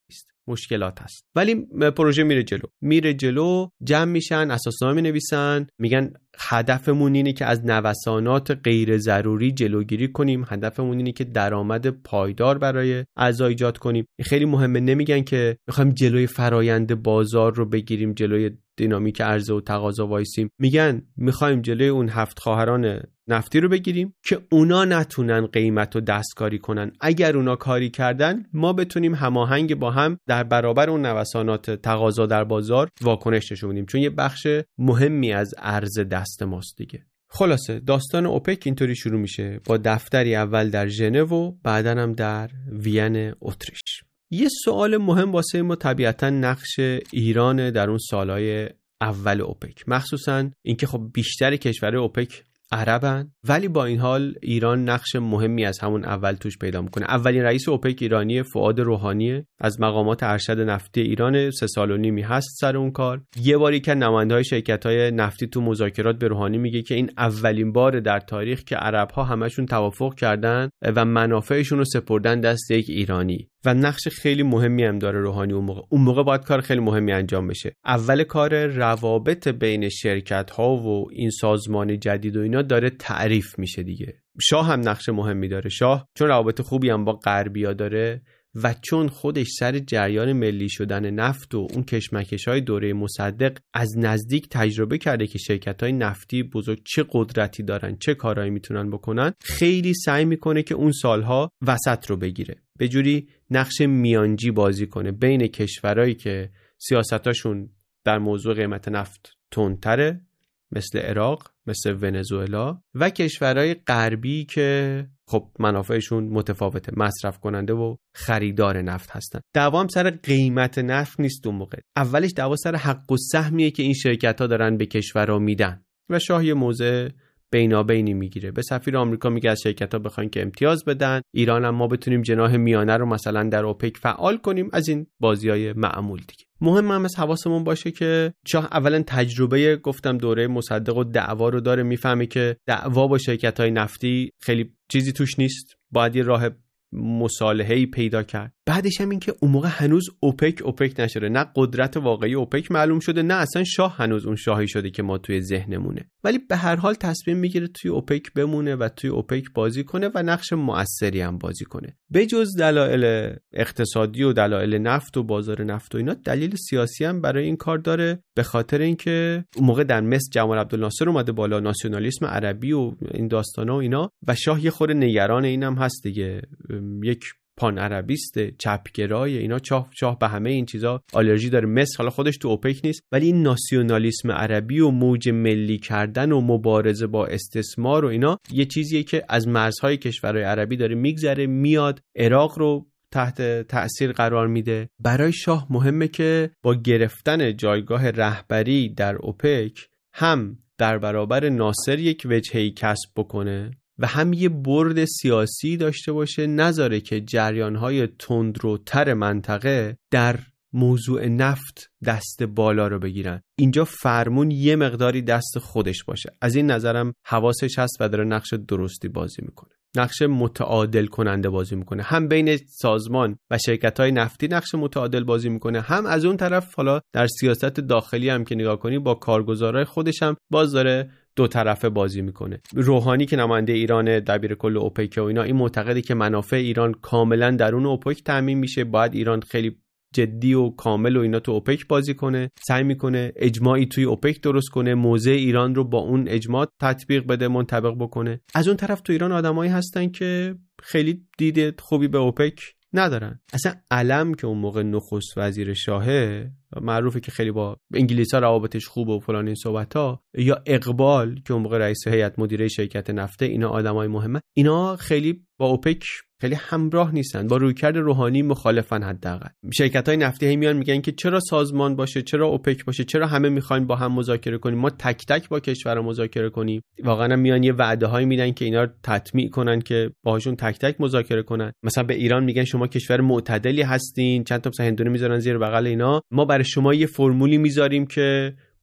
نیست، مشکلات هست. ولی پروژه میره جلو، جمع میشن، اساسنامه مینویسن، میگن هدفمون اینه که از نوسانات غیر ضروری جلوگیری کنیم، هدفمون اینه که درآمد پایدار برای اعضا ایجاد کنیم. خیلی مهمه، نمیگن که میخوایم جلوی فرایند بازار رو بگیریم، جلوی دینامیک عرضه و تقاضا وایسیم. میگن میخوایم جلوی اون 7 خواهران نفتی رو بگیریم که اونا نتونن قیمت رو دستکاری کنن. اگر اونا کاری کردن، ما بتونیم هماهنگ با هم در برابر اون نوسانات تقاضا در بازار واکنش نشون بدیم، چون یه بخش مهمی از عرضه دست ماست دیگه. خلاصه داستان اوپک اینطوری شروع میشه با دفتری اول در ژنو و بعداً هم در وین اتریش. یه سوال مهم واسه ما طبیعتاً نقش ایران در اون سالهای اول اوپک، مخصوصاً اینکه خب بیشتر کشورهای اوپک عربن، ولی با این حال ایران نقش مهمی از همون اول توش پیدا میکنه. اولین رئیس اوپک ایرانی فؤاد روحانی از مقامات ارشد نفتی ایران، 3 سال و نیمی هست سر اون کار. یه باری که نماینده‌های شرکت‌های نفتی تو مذاکرات به روحانی میگه که این اولین بار در تاریخ که عرب‌ها همشون توافق کردن و منافعشون رو سپردن دست یک ایرانی، و نقش خیلی مهمی هم داره روحانی. اون موقع باید کار خیلی مهمی انجام بشه. اول کار روابط بین شرکت‌ها و این سازمان جدید و اینا داره تعریف میشه دیگه. شاه هم نقش مهمی داره. شاه چون روابط خوبی هم با غربی‌ها داره و چون خودش سر جریان ملی شدن نفت و اون کشمکش‌های دوره مصدق از نزدیک تجربه کرده که شرکت‌های نفتی بزرگ چه قدرتی دارن، چه کارهایی میتونن بکنن، خیلی سعی میکنه که اون سالها وسط رو بگیره، به جوری نقش میانجی بازی کنه بین کشورهایی که سیاستاشون در موضوع قیمت نفت تندتره، مثل عراق، مثل ونزوئلا، و کشورهای غربی که خب منافعشون متفاوته، مصرف کننده و خریدار نفت هستن. دعوا هم سر قیمت نفت نیست اون موقع، اولش دعوا سر حق و سهمیه که این شرکت‌ها دارن به کشورها میدن و شاه یه موضع بینابینی میگیره. به سفیر آمریکا میگه از شرکت‌ها بخواین که امتیاز بدن، ایران هم ما بتونیم جناح میانه رو مثلا در اوپک فعال کنیم، از این بازی‌های معمول دیگه. مهم هم از حواسمون باشه که شاه اولا تجربه گفتم دوره مصدق و دعوا رو داره، میفهمه که دعوا با شرکت‌های نفتی خیلی چیزی توش نیست، باید یه راه مصالحه‌ای پیدا کرد. بعدش هم این که اون موقع هنوز اوپک نشده، نه قدرت واقعی اوپک معلوم شده، نه اصلا شاه هنوز اون شاهی شده که ما توی ذهنمونه، ولی به هر حال تصمیم میگیره توی اوپک بمونه و توی اوپک بازی کنه و نقش مؤثری هم بازی کنه. به جز دلایل اقتصادی و دلایل نفت و بازار نفت و اینا، دلیل سیاسی هم برای این کار داره، به خاطر اینکه اون موقع در مصر جمال عبدالناصر اومده بالا، ناسیونالیسم عربی و این داستانا و اینا، و شاه یه خورده نگران اینم هست دیگه، یک پان عربیست، چپگرای اینا، شاه به همه این چیزا آلرژی داره. مصر حالا خودش تو اوپک نیست، ولی این ناسیونالیسم عربی و موج ملی کردن و مبارزه با استثمار و اینا یه چیزیه که از مرزهای کشورهای عربی داره میگذره، میاد عراق رو تحت تأثیر قرار میده. برای شاه مهمه که با گرفتن جایگاه رهبری در اوپک هم در برابر ناصر یک وجهی کسب بکنه و هم یه برد سیاسی داشته باشه، نذاره که جریان‌های تندروتر منطقه در موضوع نفت دست بالا رو بگیرن. اینجا فرمون یه مقداری دست خودش باشه. از این نظرم حواسش هست و داره نقش درستی بازی میکنه، نقش متعادل کننده بازی میکنه، هم بین سازمان و شرکت‌های نفتی نقش متعادل بازی میکنه، هم از اون طرف حالا در سیاست داخلی هم که نگاه کنی با کارگزارای خودش هم باز داره دو طرفه بازی میکنه. روحانی که نماینده ایران دبیر کل اوپک و اینا، این معتقده که منافع ایران کاملا درون اوپک تامین میشه، باید ایران خیلی جدی و کامل و اینا تو اوپک بازی کنه، سعی میکنه اجماعی توی اوپک درست کنه، موضع ایران رو با اون اجماع تطبیق بده، منطبق بکنه. از اون طرف تو ایران آدمایی هستن که خیلی دید خوبی به اوپک ندارن. اصلا علم که اون موقع نخست وزیر شاهه، معروفه که خیلی با انگلیسا روابطش خوبه و فلان این صحبت‌ها، یا اقبال که اون موقع رئیس هیئت مدیره شرکت نفته، اینا آدمای مهمه، اینا خیلی با اوپک خیلی همراه نیستن، با رویکرد روحانی مخالفن. حداقل شرکت‌های نفتی هی میان میگن که چرا سازمان باشه، چرا اوپک باشه، چرا همه میخواین با هم مذاکره کنیم، ما تک تک با کشورها مذاکره کنیم. واقعا میان یه وعده‌هایی میدن که اینا رو تطمیع کنن که باهاشون تک تک مذاکره کنن. مثلا به ایران میگن شما کشور معتدلی هستین، چند تا مثلا هندونه میذارن زیر بغل اینا، ما برای شما یه فرمولی میذاریم که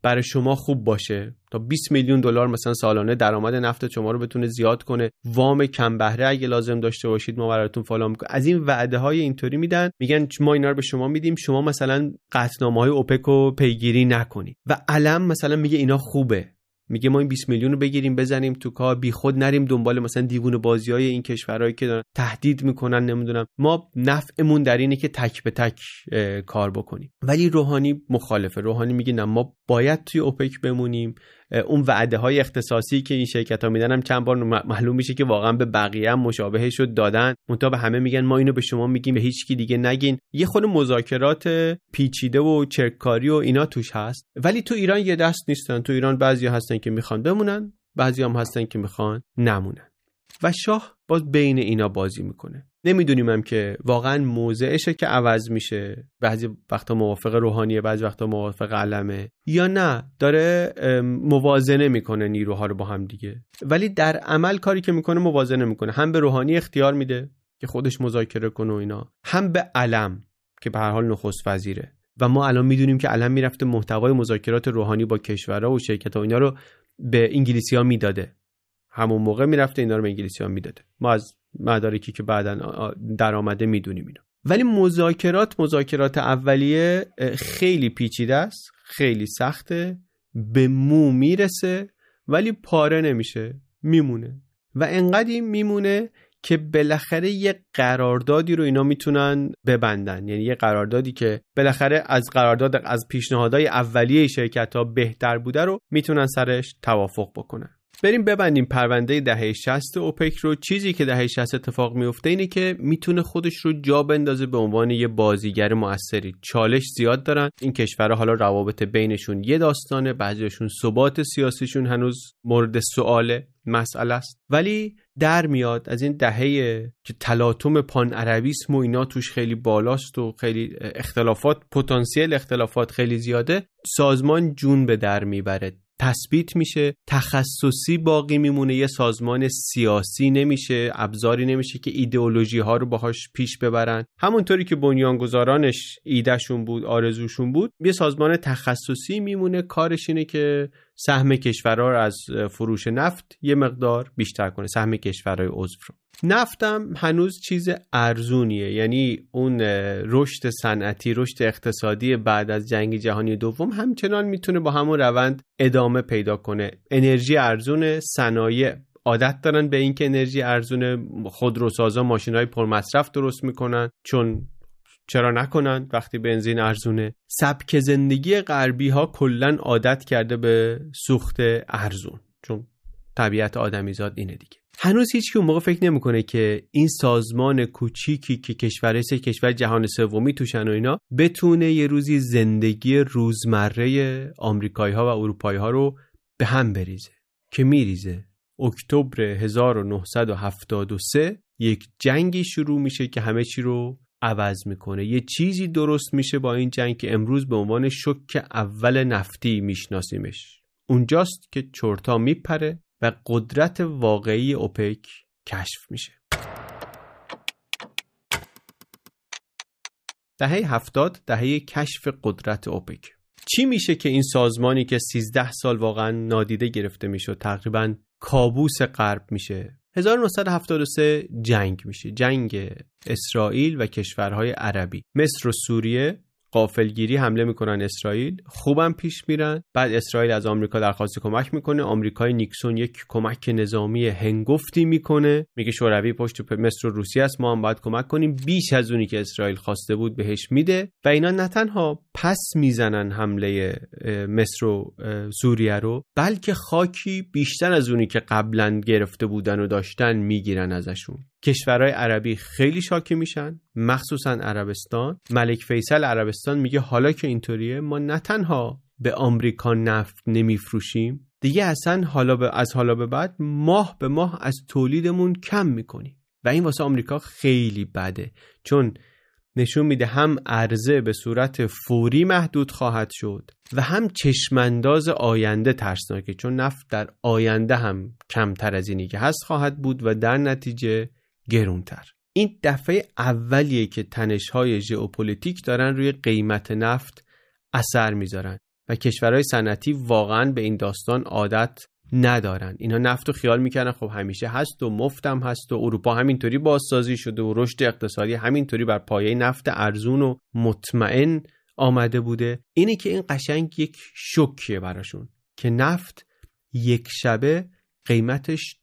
برای شما خوب باشه، تا 20 میلیون دلار مثلا سالانه درآمد نفت شما رو بتونه زیاد کنه، وام کم بهره اگه لازم داشته باشید ما براتون فلان میکنیم. از این وعده های اینطوری میدن، میگن ما اینا رو به شما میدیم، شما مثلا قطعنامه‌های اوپک رو پیگیری نکنید. و علم مثلا میگه اینا خوبه، میگه ما این 20 میلیون رو بگیریم بزنیم تو کار، بی خود نریم دنبال مثلا دیوونه بازیای این کشورهایی که دارن تهدید میکنن، نمیدونم ما نفعمون در اینه که تک به تک کار بکنیم. ولی روحانی مخالفه. روحانی میگه نه، ما باید توی اوپک بمونیم. اون وعده های اختصاصی که این شرکت ها میدن هم چند بار معلوم میشه که واقعا به بقیه هم مشابهش رو دادن، منتها به همه میگن ما اینو به شما میگیم، به هیچ کی دیگه نگین. یه خود مذاکرات پیچیده و چرککاری و اینا توش هست. ولی تو ایران یه دست نیستن. تو ایران بعضیا هستن که میخوان بمونن، بعضیا هم هستن که میخوان نمونن. و شاه باز بین اینا بازی میکنه. نمیدونیم هم که واقعا موضعشه که عوض میشه، بعضی وقتا موافق روحانیه، بعضی وقتا موافق علمه، یا نه داره موازنه میکنه نیروها رو با هم دیگه. ولی در عمل کاری که میکنه موازنه میکنه، هم به روحانی اختیار میده که خودش مذاکره کنه و اینا، هم به علم که به هر حال نخست وزیره. و ما الان میدونیم که علم میرفته محتوای مذاکرات روحانی با کشورها و شرکت‌ها اینا رو به انگلیسی‌ها میداده. همون موقع میرفته اینا رو به انگلیسی‌ها میداده. ما از مدارکی که بعداً در آمده میدونیم اینا. ولی مذاکرات اولیه خیلی پیچیده است، خیلی سخته، به مو میرسه ولی پاره نمیشه، میمونه. و انقدر میمونه که بالاخره یه قراردادی رو اینا میتونن ببندن. یعنی یه قراردادی که بالاخره از پیشنهادهای اولیه شرکت‌ها بهتر بوده رو میتونن سرش توافق بکنن. بریم ببندیم پرونده دهه 60 اوپک رو. چیزی که دهه 60 اتفاق میفته اینه که میتونه خودش رو جا بندازه به عنوان یه بازیگر موثری. چالش زیاد دارن این کشورها، حالا روابط بینشون یه داستانه، بعضیشون ثبات سیاسیشون هنوز مورد سؤاله، مسئله است. ولی در میاد از این دهه که تلاطم پان عربیسم و اینا توش خیلی بالاست و خیلی پتانسیل اختلافات خیلی زیاده، سازمان جون به در میبره، تثبیت میشه، تخصصی باقی میمونه، یه سازمان سیاسی نمیشه، ابزاری نمیشه که ایدئولوژی ها رو باهاش پیش ببرن. همونطوری که بنیانگذارانش ایدهشون بود، آرزوشون بود، یه سازمان تخصصی میمونه، کارش اینه که سهم کشورها رو از فروش نفت یه مقدار بیشتر کنه، سهم کشورهای عضو رو. نفتم هنوز چیز ارزونیه، یعنی اون رشد صنعتی، رشد اقتصادی بعد از جنگ جهانی دوم همچنان میتونه با همون روند ادامه پیدا کنه. انرژی ارزونه، صنایع عادت دارن به این که انرژی ارزونه، خودروسازا ماشینای پرمصرف درست میکنن، چون چرا نکنن وقتی بنزین ارزونه. سبک زندگی غربی ها کلن عادت کرده به سوخت ارزون، چون طبیعت آدمیزاد اینه دیگه. هنوز هیچ کی اون موقع فکر نمیکنه که این سازمان کوچیکی که کشور جهان سومی توشن و اینا بتونه یه روزی زندگی روزمره آمریکایی‌ها و اروپایی‌ها رو به هم بریزه، که میریزه. اکتبر 1973 یک جنگی شروع میشه که همه چی رو عوض میکنه. یه چیزی درست میشه با این جنگ که امروز به عنوان شوک اول نفتی میشناسیمش. اونجاست که چرتا میپره و قدرت واقعی اوپک کشف میشه. دهه 70 دهه کشف قدرت اوپک. چی میشه که این سازمانی که 13 سال واقعا نادیده گرفته میشه، تقریبا کابوس غرب میشه؟ 1973 جنگ میشه، جنگ اسرائیل و کشورهای عربی. مصر و سوریه غافلگیری حمله میکنن اسرائیل، خوبم پیش میرن. بعد اسرائیل از آمریکا درخواست کمک میکنه، آمریکای نیکسون یک کمک نظامی هنگفتی میکنه، میگه شوروی پشت مصر و روسیه است، ما هم باید کمک کنیم، بیش از اونی که اسرائیل خواسته بود بهش میده. و اینا نه تنها پس میزنن حمله مصر و سوریه رو، بلکه خاکی بیشتر از اونی که قبلا گرفته بودن و داشتن میگیرن ازشون. کشورهای عربی خیلی شاکی میشن، مخصوصا عربستان. ملک فیصل عربستان میگه حالا که اینطوریه ما نه تنها به آمریکا نفت نمیفروشیم دیگه، اصلا از حالا به بعد ماه به ماه از تولیدمون کم میکنیم. و این واسه آمریکا خیلی بده، چون نشون میده هم عرضه به صورت فوری محدود خواهد شد و هم چشمانداز آینده ترسناکه، چون نفت در آینده هم کمتر از اینی که هست خواهد بود و در نتیجه گرونتر. این دفعه اولیه که تنش‌های ژئوپلیتیک دارن روی قیمت نفت اثر میذارن. و کشورهای صنعتی واقعا به این داستان عادت ندارن. اینا نفت رو خیال میکنن خب همیشه هست و مفتم هست و اروپا همینطوری بازسازی شده و رشد اقتصادی همینطوری بر پایه نفت ارزون و مطمئن آمده بوده. اینه که این قشنگ یک شوکیه براشون که نفت یک شبه قیمتش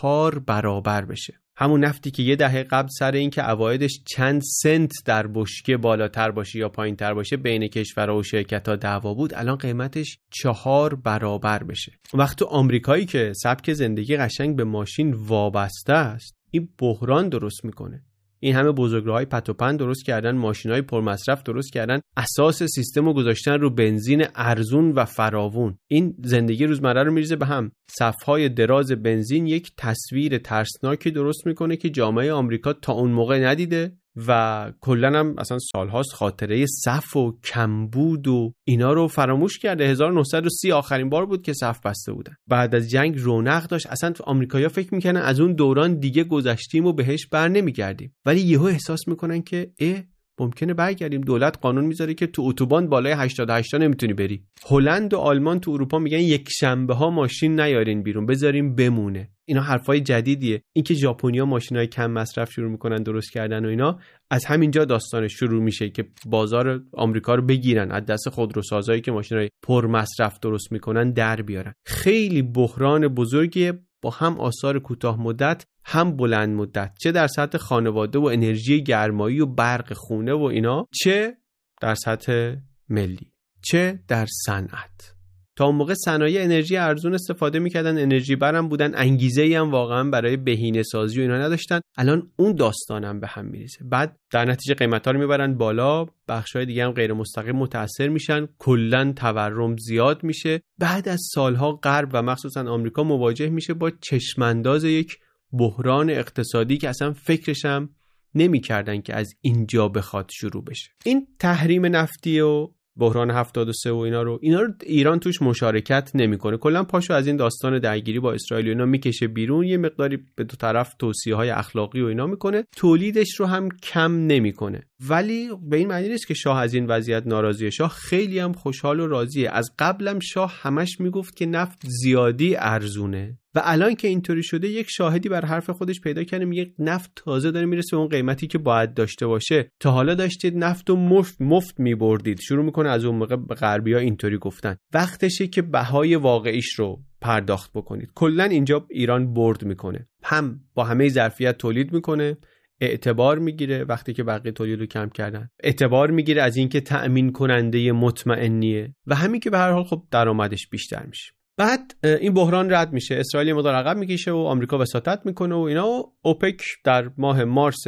4 برابر بشه. همون نفتی که یه دهه قبل سر این که عوایدش چند سنت در بشکه بالاتر باشه یا پایین تر باشه بین کشورها و شرکت‌ها دعوا بود، الان قیمتش 4 برابر بشه. وقتی آمریکایی که سبک زندگی قشنگ به ماشین وابسته است، این بحران درست میکنه. این همه بزرگراهای پت و پن درست کردن، ماشینای پرمصرف درست کردن، اساس سیستم رو گذاشتن رو بنزین ارزون و فراوون. این زندگی روزمره رو میریزه به هم. صفهای دراز بنزین یک تصویر ترسناکی درست میکنه که جامعه آمریکا تا اون موقع ندیده و کلا هم اصلا سالهاست خاطره صف و کمبود و اینا رو فراموش کرده. 1930 آخرین بار بود که صف بسته بودن. بعد از جنگ رونق داشت. اصلا آمریکایی‌ها فکر میکنن از اون دوران دیگه گذشتیم و بهش بر نمیگردیم، ولی یهو احساس میکنن که ممکنه برگردیم. دولت قانون میذاره که تو اتوبان بالای 88 نمیتونی بری. هلند و آلمان تو اروپا میگن یک شنبه ها ماشین نیارین بیرون، بذاریم بمونه. اینا حرفای جدیدیه. اینکه ژاپنیا ماشینای کم مصرف شروع میکنن درست کردن و اینا، از همینجا داستانش شروع میشه که بازار آمریکا رو بگیرن، از دست خودروسازایی که ماشینای پر مصرف درست میکنن در بیارن. خیلی بحران بزرگیه با هم آثار کوتاه مدت هم بلند مدت، چه در سطح خانواده و انرژی گرمایی و برق خونه و اینا، چه در سطح ملی، چه در صنعت. تا اون موقع صنایع انرژی ارزون استفاده میکردن، انرژی برم بودن، انگیزه‌ای هم واقعا برای بهینه سازی و اینا نداشتن. الان اون داستانم به هم میریزه. بعد در نتیجه قیمتا رو میبرن بالا، بخشای دیگه هم غیر مستقیم متاثر میشن، کلا تورم زیاد میشه. بعد از سالها غرب و مخصوصا آمریکا مواجه میشه با چشمانداز یک بحران اقتصادی که اصلا فکرشم نمی‌کردن که از اینجا بخواد شروع بشه. این تحریم نفتی و بحران 73 و اینا رو ایران توش مشارکت نمیکنه. کلا پاشو از این داستان درگیری با اسرائیل و اینا میکشه بیرون، یه مقداری به دو طرف توصیه‌های اخلاقی و اینا میکنه، تولیدش رو هم کم نمیکنه. ولی به این معنی نیست که شاه از این وضعیت ناراضیه. شاه خیلی هم خوشحال و راضیه. از قبلم شاه همش میگفت که نفت زیادی ارزونه و الان که اینطوری شده یک شاهدی بر حرف خودش پیدا کنه، میگه نفت تازه داره میرسه به اون قیمتی که باید داشته باشه. تا حالا داشتید نفت رو مفت میبردید. شروع میکنه از اون موقع به غربی‌ها اینطوری گفتن. وقتشه که بهای واقعیش رو پرداخت بکنید. کلا اینجا ایران برد میکنه، هم با همه ظرفیت تولید میکنه، اعتبار میگیره وقتی که بقیه تولید رو کم کردن، اعتبار میگیره از اینکه تأمین کننده مطمئنیه و همین که به هر حال خب درآمدش بیشتر میشه. بعد این بحران رد میشه، اسرائیل مقدار عقب میکشه و آمریکا وساطت میکنه و اینا، و اوپک در ماه مارس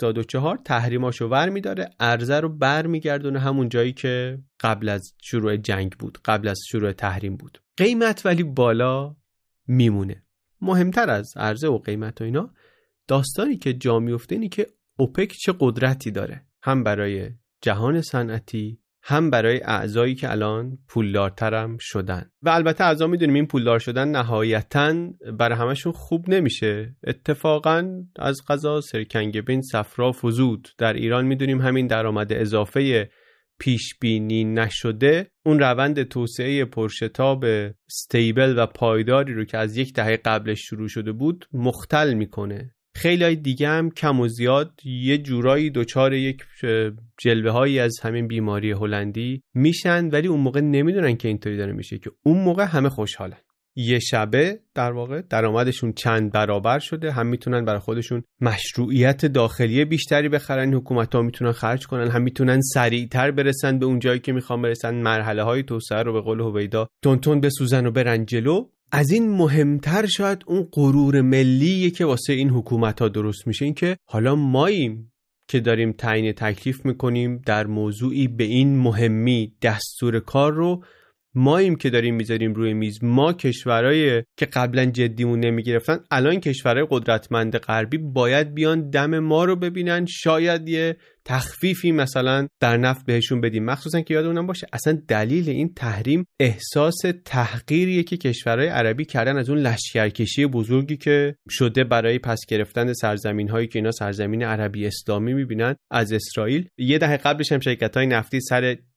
74 تحریماشو ور میداره، عرضه رو بر میگردونه همون جایی که قبل از شروع جنگ بود، قبل از شروع تحریم بود. قیمت ولی بالا میمونه. مهمتر از عرضه و قیمت و اینا، داستانی که جا میفته اینی که اوپک چه قدرتی داره، هم برای جهان صنعتی، هم برای اعضایی که الان پولدارترم شدن. و البته اعضا میدونیم این پولدار شدن نهایتاً برای همشون خوب نمیشه. اتفاقاً از قضا سرکنگبین صفرا فزود. در ایران میدونیم همین درآمد اضافه پیش بینی نشده اون روند توسعه پرشتاب استیبل و پایداری رو که از یک دهه قبلش شروع شده بود مختل میکنه. خیلی های دیگه هم کم و زیاد یه جورایی دچار یک جلوه هایی از همین بیماری هلندی میشن، ولی اون موقع نمیدونن که اینطوری داره میشه، که اون موقع همه خوشحالن. یه شبه در واقع درآمدشون چند برابر شده، هم میتونن برای خودشون مشروعیت داخلی بیشتری بخرن، حکومت‌ها میتونن خرج کنن، هم میتونن سریعتر برسن به اون جایی که میخوان برسن، مرحله های توسعه رو به قول هویدا تون بسوزن و برن جلو. از این مهمتر شاید اون غرور ملیه که واسه این حکومت‌ها درست میشه، این که حالا ماییم که داریم تعیین تکلیف میکنیم در موضوعی به این مهمی، دستور کار رو ماییم که داریم میذاریم روی میز. ما کشورهای که قبلا جدیمون نمیگرفتن، الان کشورهای قدرتمند غربی باید بیان دم ما رو ببینن، شاید یه تخفیفی مثلا در نفت بهشون بدیم. مخصوصا که یادمون باشه اصلا دلیل این تحریم احساس تحقیریه که کشورهای عربی کردن از اون لشکرکشی بزرگی که شده برای پس گرفتن سرزمین‌هایی که اینا سرزمین عربی اسلامی میبینن از اسرائیل. یه دهه قبلش هم شرکت‌های نفتی سر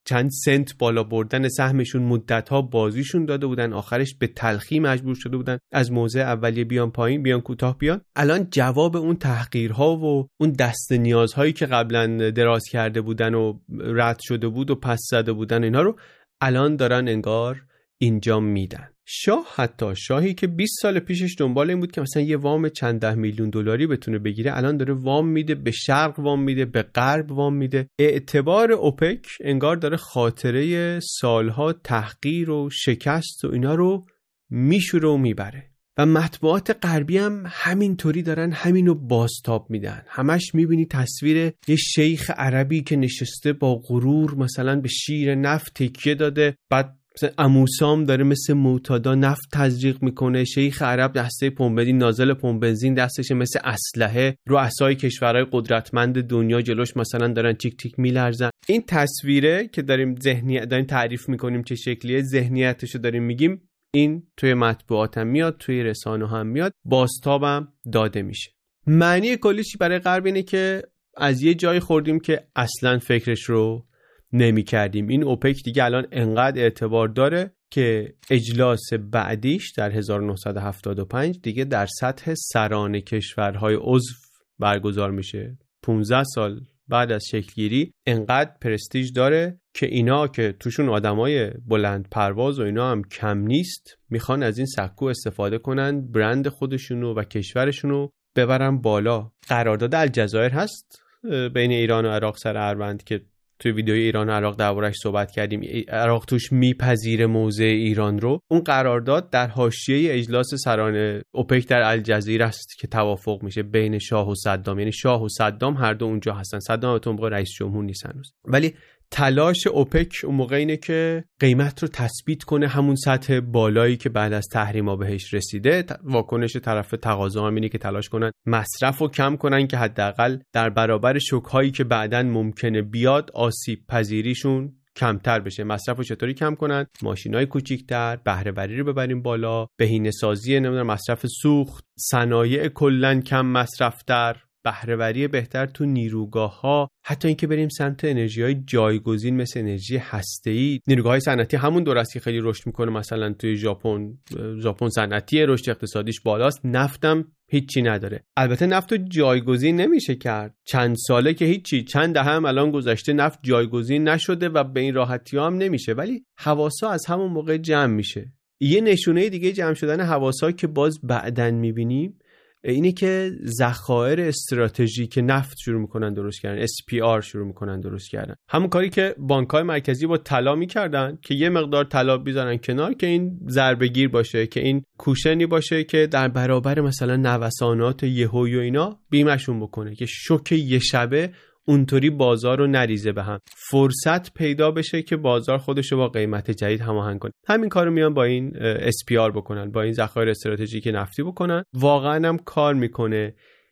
چند سنت بالا بردن سهمشون مدت‌ها بازیشون داده بودن، آخرش به تلخی مجبور شده بودن از موضع اولیه بیان پایین، بیان کوتاه بیان. الان جواب اون تحقیرها و اون دست نیازهایی که قبلا دراز کرده بودن و رد شده بود و پس زده بودن اینا رو الان دارن انگار اینجا میدن. حتی شاهی که 20 سال پیشش دنبال این بود که مثلا یه وام چند ده میلیون دلاری بتونه بگیره، الان داره وام میده، به شرق وام میده، به غرب وام میده. اعتبار اوپک انگار داره خاطره سالها تحقیر و شکست و اینا رو میشوره و میبره. و مطبوعات غربی هم همینطوری دارن همینو بازتاب میدن. همش میبینی تصویر یه شیخ عربی که نشسته با غرور مثلا به شیر نفت تکیه داده، بعد اموسام داره مثل معتادا نفت تزریق میکنه، شیخ عرب دسته پمپ نازل پمپ بنزین دستشه مثل اسلحه، رؤسای کشورهای قدرتمند دنیا جلوش مثلا دارن تیک تیک میلرزن. این تصویره که داریم تعریف میکنیم چه شکلیه، ذهنیتشو داریم میگیم، این توی مطبوعات هم میاد، توی رسانه هم میاد، بازتابم داده میشه. معنی کلیش برای غرب اینه که از یه جایی خوردیم که اصلا فکرش رو نمی کردیم. این اوپک دیگه الان انقدر اعتبار داره که اجلاس بعدیش در 1975 دیگه در سطح سران کشورهای عضو برگزار میشه. 15 سال بعد از شکلگیری انقدر پرستیژ داره که اینا که توشون آدمای بلند پرواز و اینا هم کم نیست، میخوان از این سکو استفاده کنن، برند خودشونو و کشورشونو ببرن بالا. قرارداد الجزایر هست بین ایران و عراق سر اروند که توی ویدیوی ایران و عراق دربارش صحبت کردیم. عراق توش میپذیره موضع ایران رو. اون قرارداد در حاشیه اجلاس سران اوپک در الجزایر است که توافق میشه بین شاه و صدام. یعنی شاه و صدام هر دو اونجا هستن. صدام البته موقع رئیس جمهور نیست هنوز. ولی تلاش اوپک اون موقع اینه که قیمت رو تثبیت کنه همون سطح بالایی که بعد از تحریما بهش رسیده. واکنش طرف تقاضا هم اینه که تلاش کنن مصرف رو کم کنن که حداقل در برابر شوک‌هایی که بعداً ممکنه بیاد آسیب پذیریشون کمتر بشه. مصرف رو چطوری کم کنن؟ ماشینای کوچیک‌تر، بهره وری رو ببریم بالا، بهینه‌سازی مصرف سوخت، صنایع کلاً کم مصرف‌تر، بهره‌وری بهتر تو نیروگاه‌ها، حتی اینکه بریم سمت انرژی‌های جایگزین مثل انرژی هسته‌ای. نیروگاه‌های صنعتی همون دور است که خیلی رشد می‌کنه. مثلا توی ژاپن صنعتی رشد اقتصادیش بالاست، نفتم هیچی نداره. البته نفت رو جایگزین نمیشه کرد. چند ساله که هیچی، چند دهه هم الان گذشته نفت جایگزین نشده و به این راحتی‌ها هم نمیشه، ولی حواسا از همون موقع جمع میشه. یه نشونه دیگه جمع شدن حواسا که باز بعداً می‌بینیم اینه که ذخایر استراتژیک نفت شروع میکنن درست کردن، SPR شروع میکنن درست کردن. همون کاری که بانک‌های مرکزی با طلا میکردن که یه مقدار طلا بذارن کنار که این ضربه‌گیر باشه، که این کوشنی باشه که در برابر مثلا نوسانات یهویی و اینا بیمشون بکنه، که شوک یه شبه اونطوری بازار رو نریزه به هم، فرصت پیدا بشه که بازار خودش رو با قیمت جدید هماهنگ کنه. همین کارو میان با این SPR بکنن، با این ذخایر استراتژیک نفتی بکنن. واقعا هم کار میکنه.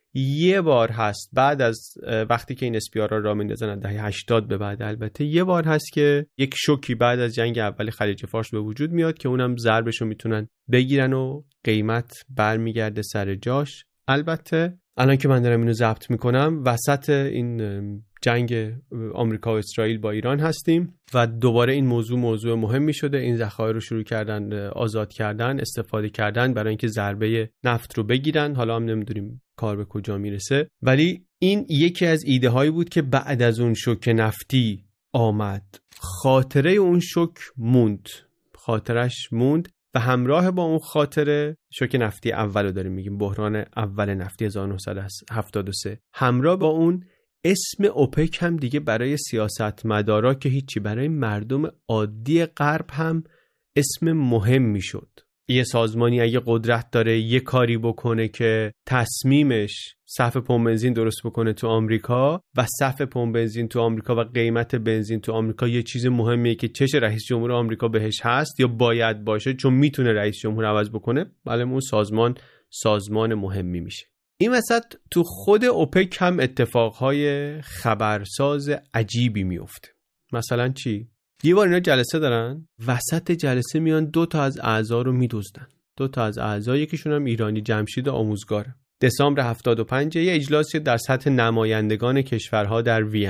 یه بار هست بعد از وقتی که این SPR را میندازن دهه 80 به بعد، البته یه بار هست که یک شوکی بعد از جنگ اول خلیج فارس به وجود میاد که اونم ضربش رو میتونن بگیرن و قیمت برمیگرده سر جاش. البته الان که من دارم اینو ضبط میکنم وسط این جنگ آمریکا و اسرائیل با ایران هستیم و دوباره این موضوع مهمی شده. این ذخایر رو شروع کردن آزاد کردن، استفاده کردن برای اینکه ضربه نفت رو بگیرن. حالا هم نمیدونیم کار به کجا میرسه، ولی این یکی از ایده هایی بود که بعد از اون شوک نفتی آمد. خاطره اون شوک خاطرش موند و همراه با اون خاطره شوک نفتی اولو داریم میگیم، بحران اول نفتی 1973. همراه با اون اسم اوپک هم دیگه برای سیاستمدارا که هیچی، برای مردم عادی غرب هم اسم مهم میشد. یه سازمانی اگه قدرت داره یه کاری بکنه که تصمیمش صف پمپ بنزین درست بکنه تو آمریکا و صف پمپ بنزین تو آمریکا و قیمت بنزین تو آمریکا یه چیز مهمیه که چش رئیس جمهور آمریکا بهش هست یا باید باشه چون میتونه رئیس جمهور عوض بکنه، بله اون سازمان مهمی میشه. این وسط تو خود اوپک هم اتفاقهای خبرساز عجیبی میفته. مثلا چی؟ یه بار اینا جلسه دارن، وسط جلسه میان 2 تا از اعضا رو میدزدن. 2 تا از اعضا، یکیشون هم ایرانی، جمشید آموزگاره. دسامبر 75 یه اجلاسی در سطح نمایندگان کشورها در وین.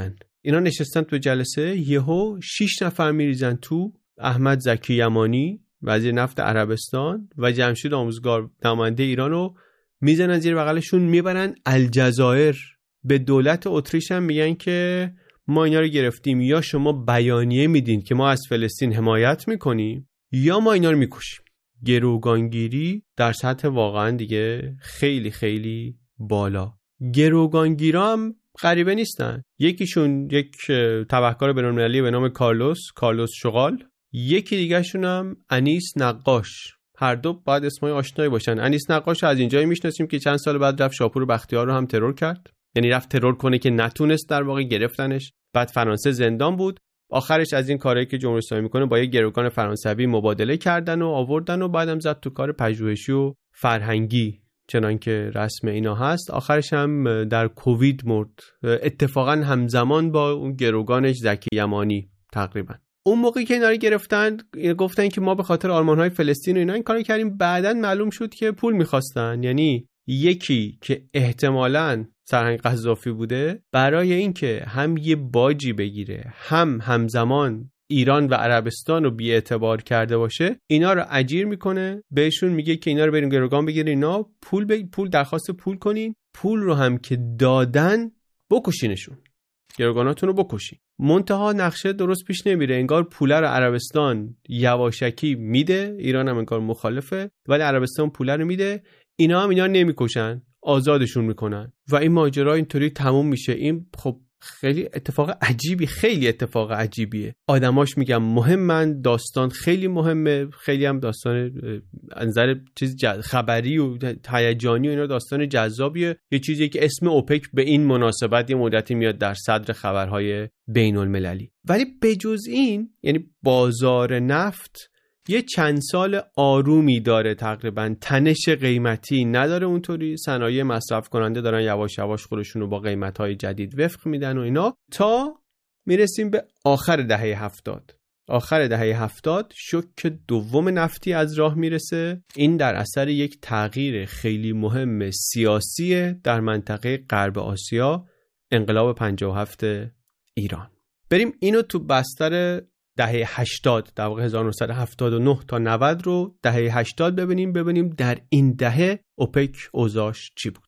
اینا نشستن تو جلسه، یهو 6 نفر میریزن تو، احمد زکی یمانی وزیر نفت عربستان و جمشید آموزگار نماینده ایرانو میزنن زیر بغلشون میبرن الجزایر. به دولت اتریش هم میگن که ما اینا رو گرفتیم، یا شما بیانیه میدین که ما از فلسطین حمایت میکنیم یا ما اینا رو میکشیم. گروگانگیری در سطح واقعا دیگه خیلی خیلی بالا. گروگانگیرا هم غریبه نیستن. یکیشون یک تبهکار بین‌المللی به نام کارلوس شغال، یکی دیگه شون هم انیس نقاش. هر دو باید اسمای آشنایی باشن. انیس نقاش از اینجایی میشناسیم که چند سال بعد رفت شاپور بختیار رو هم ترور کرد، یعنی رفت ترور کنه که نتونست، در واقع گرفتنش، بعد فرانسه زندان بود. آخرش از این کاری که جمهوری اسلامی میکنه با یک گروگان فرانسوی مبادله کردن و آوردن و بعدم زد تو کار پژوهشی و فرهنگی چنان که رسم اینا هست. آخرش هم در کووید مرد، اتفاقا همزمان با اون گروگانش زکی یمانی تقریبا. اون موقعی که اینا رو گرفتن گفتن که ما به خاطر آرمان‌های فلسطین و اینا این کارو کردیم. بعداً معلوم شد که پول می‌خواستن، یعنی یکی که احتمالاً سرهنگ قذافی بوده برای اینکه هم یه باجی بگیره هم همزمان ایران و عربستان رو بی‌اعتبار کرده باشه، اینا رو اجیر میکنه، بهشون میگه که اینا رو بریم گروگان بگیرین، اینا پول درخواست پول کنین، پول رو هم که دادن بکشینشون، گروگاناتون رو بکشین. منتها نقشه درست پیش نمیره، انگار پوله رو عربستان یواشکی میده، ایران هم انگار مخالفه، ولی عربستان پوله رو میده، اینا هم اینا نمیکشن، آزادشون میکنن و این ماجرا اینطوری تموم میشه. این خب خیلی اتفاق عجیبی، خیلی اتفاق عجیبیه. آدماش میگم مهمن، داستان خیلی مهمه، خیلی هم داستان انظر چیز خبری و هیجانی و اینا داستان جذابیه. یه چیزی که اسم اوپک به این مناسبت یه مدتی میاد در صدر خبرهای بین المللی. ولی بجز این، یعنی بازار نفت یه چند سال آرومی داره، تقریبا تنش قیمتی نداره اونطوری. صنایع مصرف کننده دارن یواش یواش خودشون رو با قیمت‌های جدید وفق میدن و اینا، تا میرسیم به آخر دهه 70. آخر دهه 70 شوک دوم نفتی از راه میرسه. این در اثر یک تغییر خیلی مهم سیاسی در منطقه غرب آسیا، انقلاب 57 ایران. بریم اینو تو بستر دهه 80، در واقع 1979 تا 90 رو دهه 80 ببینیم در این دهه اوپک اوضاعش چی بود.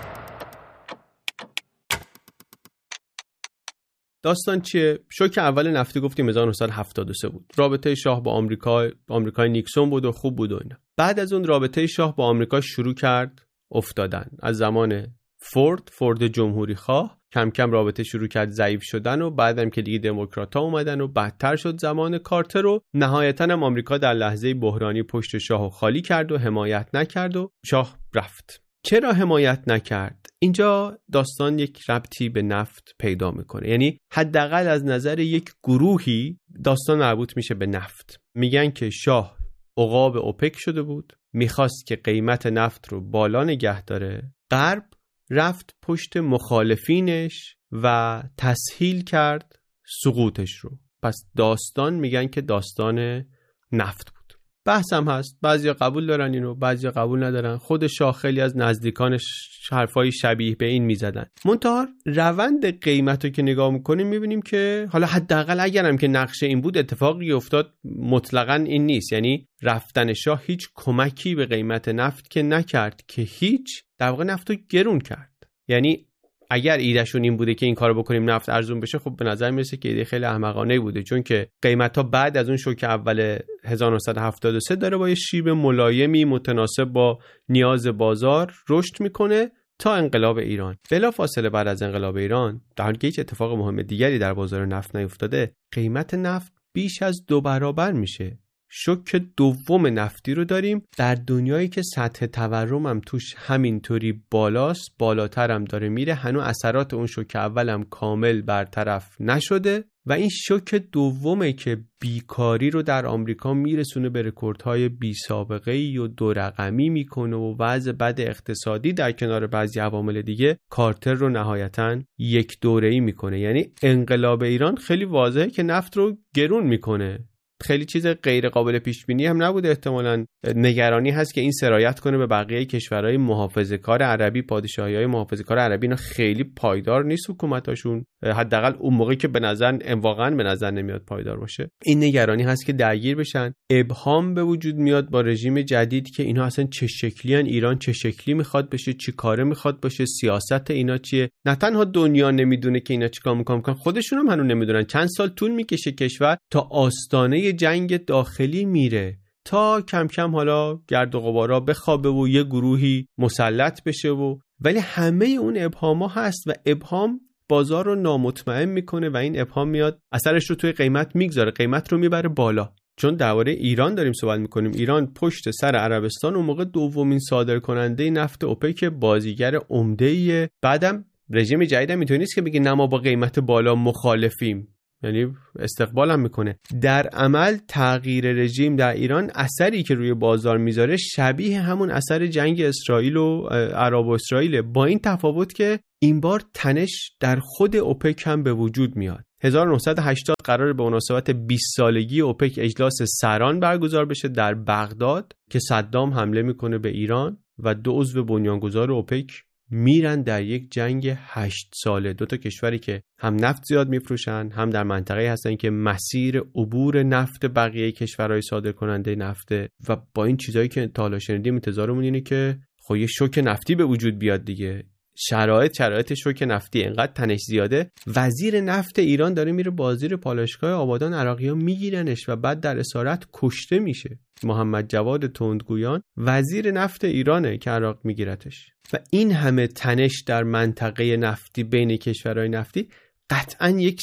داستان چیه؟ شوک اول نفتی گفتیم 1973 بود. رابطه شاه با آمریکای نیکسون بود و خوب بود و اینا. بعد از اون رابطه شاه با آمریکا شروع کرد افتادن. از زمان فورد جمهوری خواه کم کم رابطه شروع کرد ضعیف شدن و بعدم که دیگه دموکرات‌ها اومدن و بدتر شد زمان کارتر و نهایتاً هم آمریکا در لحظه بحرانی پشت شاهو خالی کرد و حمایت نکرد و شاه رفت. چرا حمایت نکرد؟ اینجا داستان یک ربطی به نفت پیدا میکنه، یعنی حداقل از نظر یک گروهی داستان مربوط میشه به نفت. میگن که شاه عقاب اوپک شده بود، میخواست که قیمت نفت رو بالا نگه داره، غرب رفت پشت مخالفینش و تسهیل کرد سقوطش رو. پس داستان میگن که داستان نفت بود. بحث هم هست، بعضیا قبول دارن اینو، بعضیا قبول ندارن. خود شاه خیلی از نزدیکانش حرفای شبیه به این میزدن. منتها روند قیمت رو که نگاه میکنیم میبینیم که حالا حداقل اگرم که نقشه این بود، اتفاقی افتاد مطلقاً این نیست. یعنی رفتن شاه هیچ کمکی به قیمت نفت که نکرد، که هیچ، در واقع نفت رو گرون کرد. یعنی اگر ایدهشون این بوده که این کارو بکنیم نفت ارزون بشه، خب به نظر میرسه که ایده خیلی احمقانه بوده، چون که قیمت‌ها بعد از اون شوک اول 1973 داره با یه شیب ملایمی متناسب با نیاز بازار رشد میکنه تا انقلاب ایران. بلافاصله بعد از انقلاب ایران، در حالی که هیچ اتفاق مهم دیگری در بازار نفت نیفتاده، قیمت نفت بیش از 2 برابر میشه. شوک دوم نفتی رو داریم در دنیایی که سطح تورم هم توش همینطوری بالاست، بالاتر هم داره میره. هنوز اثرات اون شوک اول هم کامل برطرف نشده و این شوک دومه که بیکاری رو در آمریکا میرسونه به رکوردهای بی سابقه ای و 2 رقمی میکنه و وضع بد اقتصادی در کنار بعضی عوامل دیگه کارتر رو نهایتاً یک دوره‌ای میکنه. یعنی انقلاب ایران خیلی واضحه که نفت رو گرون میکنه. خیلی چیز غیر قابل پیش بینی هم نبوده. احتمالاً نگرانی هست که این سرایت کنه به بقیه کشورهای محافظه‌کار عربی. پادشاهی‌های محافظه‌کار عربی اینا خیلی پایدار نیست حکومتاشون، حداقل اون موقعی که واقعا به نظر نمیاد پایدار باشه. این نگرانی هست که درگیر بشن. ابهام به وجود میاد با رژیم جدید که اینا اصلا چه شکلی ان، ایران چه شکلی میخواد بشه، چی کاره میخواد باشه، سیاست اینا چیه. نه تنها دنیا نمیدونه که اینا چیکار میکنن، خودشون هم هنوز نمیدونن. چند سال طول میکشه کشور تا آستانه جنگ داخلی میره، تا کم کم حالا گرد و غبارا بخوابه و یه گروهی مسلط بشه ولی همه اون ابهاما هست و ابهام بازار رو نامطمئن میکنه و این ابهام میاد اثرش رو توی قیمت میگذاره، قیمت رو میبره بالا. چون درباره ایران داریم صحبت میکنیم. ایران پشت سر عربستان اون موقع دومین صادرکننده نفت اوپک، بازیگر عمده‌ایه. بعدم رژیم جدیدم اینطوری نیست که بگه نه ما با قیمت بالا مخالفیم، یعنی استقبال هم میکنه. در عمل تغییر رژیم در ایران اثری که روی بازار میذاره شبیه همون اثر جنگ اسرائیل و عرب و اسرائیل، با این تفاوت که این بار تنش در خود اوپک هم به وجود میاد. 1980 قرار به مناسبت 20 سالگی اوپک اجلاس سران برگزار بشه در بغداد که صدام حمله میکنه به ایران و 2 عضو بنیانگذار اوپک میرن در یک جنگ 8 ساله. 2 تا کشوری که هم نفت زیاد میفروشن، هم در منطقه‌ای هستن که مسیر عبور نفت بقیه کشورهای صادرکننده نفته و با این چیزایی که تا حالا شنیدیم انتظارمون اینه که خب یه شوک نفتی به وجود بیاد دیگه. شرایط شوک نفتی انقدر تنش زیاده، وزیر نفت ایران داره میره بازیر پالایشگاه آبادان، عراقی‌ها میگیرنش و بعد در اسارت کشته میشه. محمد جواد تندگویان وزیر نفت ایرانه که عراق میگیرتش. و این همه تنش در منطقه نفتی بین کشورهای نفتی قطعاً یک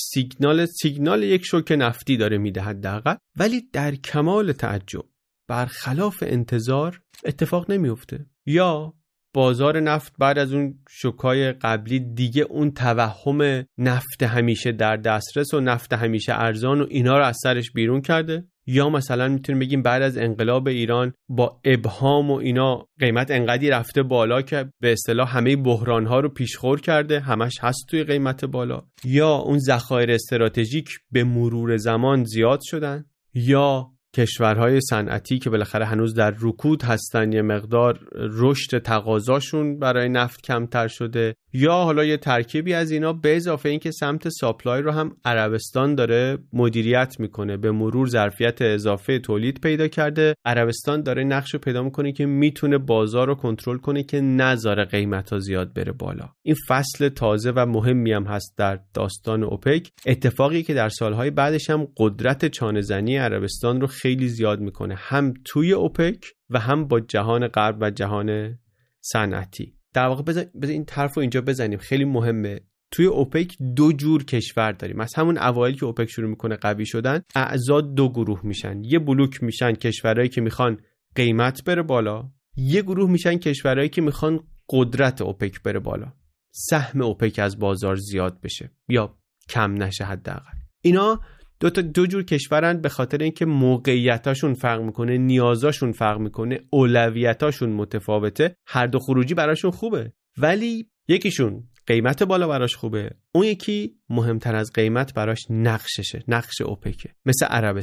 سیگنال یک شوک نفتی داره میده حداقل، ولی در کمال تعجب برخلاف انتظار اتفاق نمیفته. یا بازار نفت بعد از اون شوکای قبلی دیگه اون توهم نفت همیشه در دسترس و نفت همیشه ارزان و اینا رو از سرش بیرون کرده. یا مثلا میتونیم بگیم بعد از انقلاب ایران با ابهام و اینا قیمت انقدری رفته بالا که به اصطلاح همه بحران‌ها رو پیشخور کرده، همش هست توی قیمت بالا. یا اون ذخایر استراتژیک به مرور زمان زیاد شدن، یا کشورهای صنعتی که بالاخره هنوز در رکود هستن یه مقدار رشد تقاضاشون برای نفت کمتر شده، یا حالا یه ترکیبی از اینا، به اضافه این که سمت ساپلای رو هم عربستان داره مدیریت میکنه، به مرور ظرفیت اضافه تولید پیدا کرده. عربستان داره نقش رو پیدا میکنه که میتونه بازار رو کنترل کنه که نذاره قیمت‌ها زیاد بره بالا. این فصل تازه و مهمی هم هست در داستان اوپک، اتفاقی که در سالهای بعدش هم قدرت چانه‌زنی عربستان رو خیلی زیاد میکنه، هم توی اوپک و هم با جهان غرب و جهان صنعتی. در واقع بذار این طرف رو اینجا بزنیم، خیلی مهمه. توی اوپک 2 جور کشور داریم. از همون اوایل که اوپک شروع میکنه قوی شدن، اعضا 2 گروه میشن. یه بلوک میشن کشورهایی که میخوان قیمت بره بالا، یه گروه میشن کشورهایی که میخوان قدرت اوپک بره بالا، سهم اوپک از بازار زیاد بشه یا کم نشه حداقل. اینا دو جور کشورن به خاطر اینکه موقعیتاشون فرق میکنه، نیازاشون فرق میکنه، اولویتاشون متفاوته. هر دو خروجی براشون خوبه، ولی یکیشون قیمت بالا براش خوبه، اون یکی مهمتر از قیمت براش نقششه، نقش اوپکه. مثل